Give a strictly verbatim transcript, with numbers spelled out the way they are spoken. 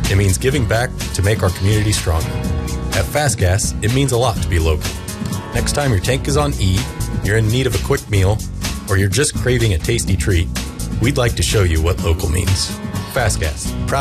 It means giving back to make our community stronger. At Fast Gas, it means a lot to be local. Next time your tank is on E, you're in need of a quick meal, or you're just craving a tasty treat, we'd like to show you what local means. Fast Gas, proud